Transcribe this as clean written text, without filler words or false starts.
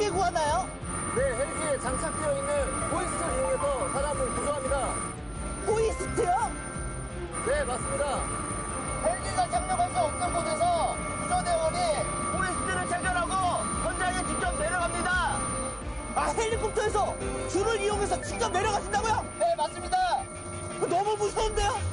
구하나요? 네, 헬기에 장착되어 있는 호이스트를 이용해서 사람을 구조합니다. 호이스트요? 네, 맞습니다. 헬기가 착륙할 수 없는 곳에서 구조대원이 호이스트를 체결하고 현장에 직접 내려갑니다. 아, 헬리콥터에서 줄을 이용해서 직접 내려가신다고요? 네, 맞습니다. 너무 무서운데요?